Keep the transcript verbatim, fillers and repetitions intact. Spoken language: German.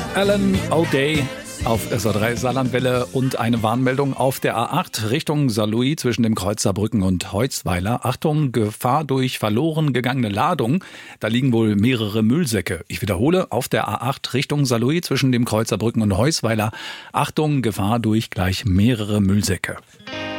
Alan O'Day auf S A drei Saarlandwelle und eine Warnmeldung auf der A acht Richtung Saarlouis zwischen dem Kreuz Saarbrücken und Heusweiler. Achtung, Gefahr durch verloren gegangene Ladung. Da liegen wohl mehrere Müllsäcke. Ich wiederhole, auf der A acht Richtung Saarlouis zwischen dem Kreuz Saarbrücken und Heusweiler. Achtung, Gefahr durch gleich mehrere Müllsäcke.